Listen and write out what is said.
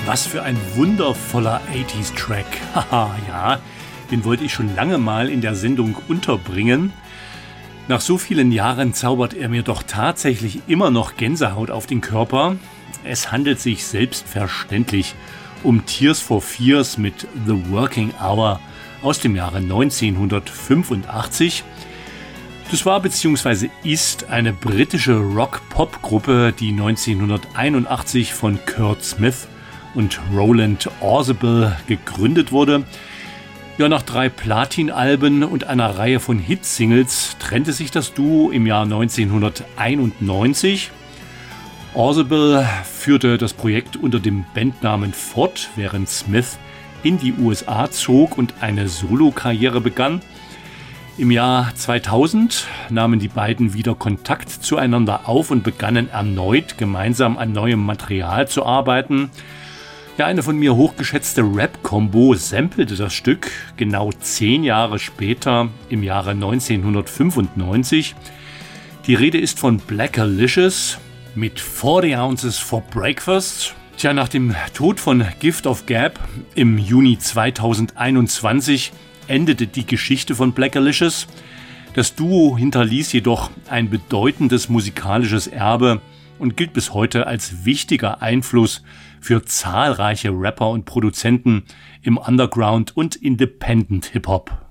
Was für ein wundervoller 80s-Track. Haha, ja, den wollte ich schon lange mal in der Sendung unterbringen. Nach so vielen Jahren zaubert er mir doch tatsächlich immer noch Gänsehaut auf den Körper. Es handelt sich selbstverständlich um Tears for Fears mit The Working Hour aus dem Jahre 1985. Das war bzw. ist eine britische Rock-Pop-Gruppe, die 1981 von Kurt Smith und Roland Orzabal gegründet wurde. Ja, nach 3 Platin-Alben und einer Reihe von Hitsingles trennte sich das Duo im Jahr 1991. Orzabal führte das Projekt unter dem Bandnamen fort, während Smith in die USA zog und eine Solokarriere begann. Im Jahr 2000 nahmen die beiden wieder Kontakt zueinander auf und begannen erneut gemeinsam an neuem Material zu arbeiten. Ja, eine von mir hochgeschätzte Rap-Kombo sampelte das Stück genau 10 Jahre später, im Jahre 1995. Die Rede ist von Blackalicious mit 40 Ounces for Breakfast. Tja, nach dem Tod von Gift of Gab im Juni 2021 endete die Geschichte von Blackalicious. Das Duo hinterließ jedoch ein bedeutendes musikalisches Erbe und gilt bis heute als wichtiger Einfluss für zahlreiche Rapper und Produzenten im Underground und Independent Hip-Hop.